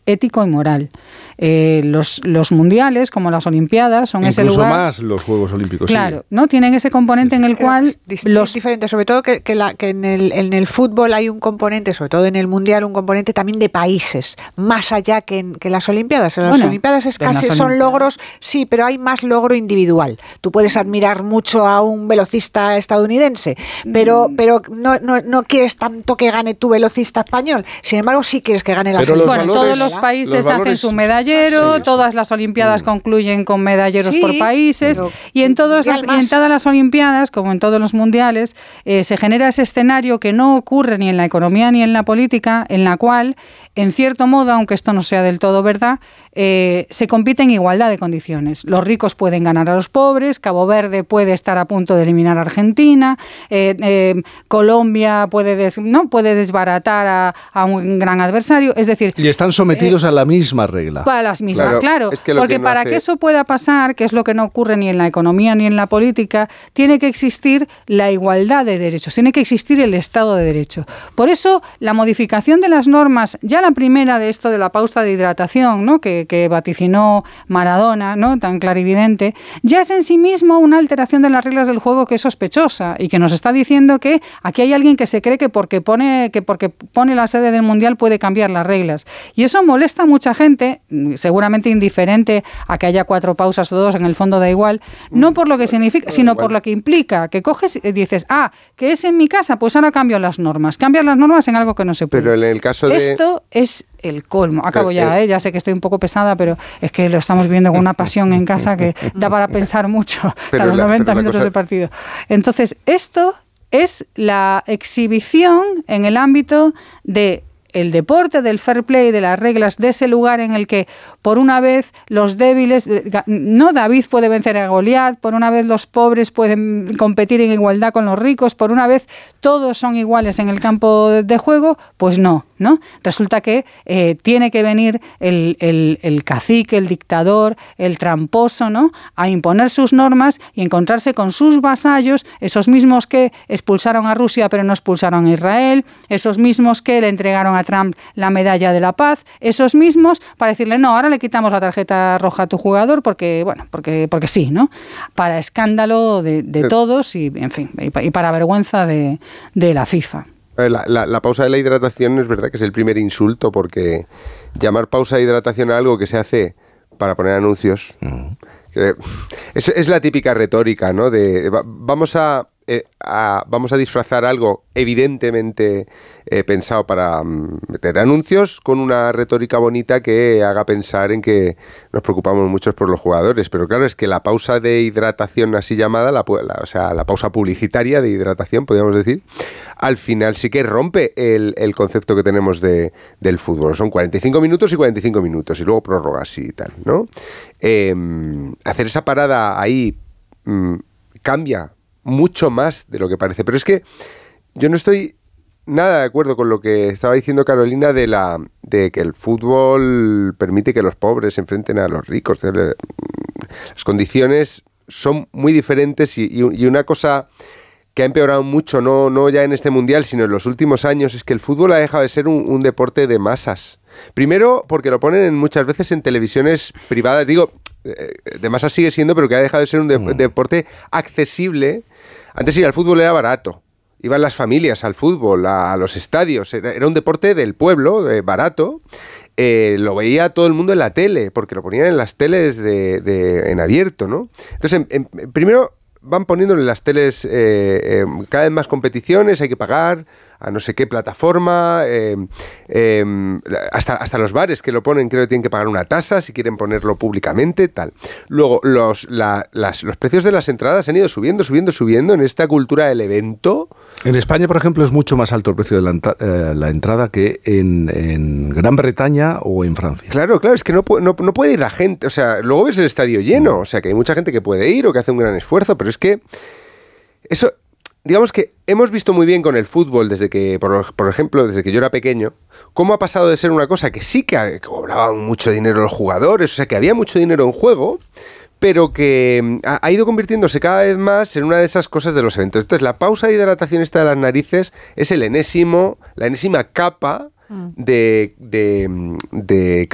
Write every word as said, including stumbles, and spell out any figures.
ético y moral. Eh, los, los mundiales, como las Olimpiadas, son Incluso ese lugar... más los Juegos Olímpicos. Claro, sí. ¿no? Tienen ese componente en el Pero cual... Es los diferente, sobre todo que, que, la, que en, el, en el fútbol hay un componente, sobre todo en el mundial, un componente también de países, más allá que en que las Olimpiadas. En las bueno, Olimpiadas es casi las son Olimpiadas. logros, sí, pero hay más logro individual. Tú puedes admirar mucho a un velocista estadounidense, pero, pero no, no, no quieres tanto que gane tu velocista español. Sin embargo, sí quieres que gane la Pero selección. Bueno, valores, todos los países los valores, hacen su medallero, sí, sí. todas las Olimpiadas mm. concluyen con medalleros sí, por países, y en, todos las, y en todas las Olimpiadas, como en todos los mundiales, eh, se genera ese escenario que no ocurre ni en la economía ni en la política, en la cual, en cierto modo, aunque esto no sea del todo verdad, eh, se compite en igualdad de condiciones. Los ricos pueden ganar a los pobres, Cabo Verde puede estar a punto de eliminar a Argentina, eh, eh, Colombia puede, des, ¿no? puede desbaratar a, a un gran adversario, es decir... Y están sometidos eh, a la misma regla. A las mismas, claro, claro es que lo porque que no para hace... que eso pueda pasar, que es lo que no ocurre ni en la economía ni en la política, tiene que existir la igualdad de derechos, tiene que existir el Estado de Derecho. Por eso, la modificación de las normas, ya la primera de esto de la pausa de hidratación, ¿no? que, que vaticinó Maradona, ¿no? tan clarividente, ya es en sí mismo una alteración de las reglas del juego que es sospechosa y que nos está diciendo que aquí hay alguien que se cree que porque pone, que porque pone la sede del Mundial puede cambiar las reglas. Y eso molesta a mucha gente, seguramente indiferente a que haya cuatro pausas o dos, en el fondo da igual, no por lo que significa, sino por lo que implica, que coges y dices, ah, que es en mi casa, pues ahora cambio las normas. Cambias las normas en algo que no se puede. Pero en el caso de... Esto es el colmo. Acabo ya, ¿eh? Ya sé que estoy un poco pesada, pero es que lo estamos viendo con una pasión en casa que da para pensar mucho pero a los la, noventa minutos cosa... de partido. Entonces, esto es la exhibición en el ámbito de el deporte, del fair play, de las reglas, de ese lugar en el que por una vez los débiles, no David puede vencer a Goliat, por una vez los pobres pueden competir en igualdad con los ricos, por una vez todos son iguales en el campo de juego, pues no, ¿no? Resulta que eh, tiene que venir el, el, el cacique, el dictador, el tramposo, ¿no? A imponer sus normas y encontrarse con sus vasallos, esos mismos que expulsaron a Rusia pero no expulsaron a Israel, esos mismos que le entregaron a Trump la medalla de la paz, esos mismos para decirle, no, ahora le quitamos la tarjeta roja a tu jugador porque, bueno, porque, porque sí, ¿no? Para escándalo de, de sí. todos y, en fin, y para vergüenza de, de la FIFA. La, la, la pausa de la hidratación es verdad que es el primer insulto, porque llamar pausa de hidratación a algo que se hace para poner anuncios, uh-huh. que es, es la típica retórica, ¿no? De vamos a Eh, a, vamos a disfrazar algo evidentemente eh, pensado para um, meter anuncios con una retórica bonita que haga pensar en que nos preocupamos mucho por los jugadores, pero claro, es que la pausa de hidratación así llamada, la, la, o sea, la pausa publicitaria de hidratación, podríamos decir, al final sí que rompe el, el concepto que tenemos de, del fútbol. Son cuarenta y cinco minutos y cuarenta y cinco minutos y luego prórrogas y tal, ¿no? Eh, hacer esa parada ahí mmm, cambia mucho más de lo que parece. Pero es que yo no estoy nada de acuerdo con lo que estaba diciendo Carolina de la de que el fútbol permite que los pobres se enfrenten a los ricos. Las condiciones son muy diferentes y, y una cosa que ha empeorado mucho, no, no ya en este mundial, sino en los últimos años, es que el fútbol ha dejado de ser un, un deporte de masas. Primero, porque lo ponen muchas veces en televisiones privadas. Digo, de masas sigue siendo, pero que ha dejado de ser un de, deporte accesible. Antes ir al fútbol era barato. Iban las familias al fútbol, a, a los estadios. Era, era un deporte del pueblo, eh, barato. Eh, lo veía todo el mundo en la tele, porque lo ponían en las teles de, de, en abierto, ¿no? Entonces, en, en, primero van poniéndole en las teles eh, eh, cada vez más competiciones, hay que pagar a no sé qué plataforma, eh, eh, hasta, hasta los bares que lo ponen creo que tienen que pagar una tasa si quieren ponerlo públicamente, tal. Luego, los, la, las, los precios de las entradas han ido subiendo, subiendo, subiendo en esta cultura del evento. En España, por ejemplo, es mucho más alto el precio de la, eh, la entrada que en, en Gran Bretaña o en Francia. Claro, claro, es que no, no, no puede ir la gente, o sea, luego ves el estadio lleno, o sea, que hay mucha gente que puede ir o que hace un gran esfuerzo, pero es que eso... Digamos que hemos visto muy bien con el fútbol desde que, por, por ejemplo, desde que yo era pequeño, cómo ha pasado de ser una cosa que sí que cobraban mucho dinero los jugadores, o sea, que había mucho dinero en juego, pero que ha, ha ido convirtiéndose cada vez más en una de esas cosas de los eventos. Entonces, la pausa de hidratación esta de las narices es el enésimo, la enésima capa de... de, de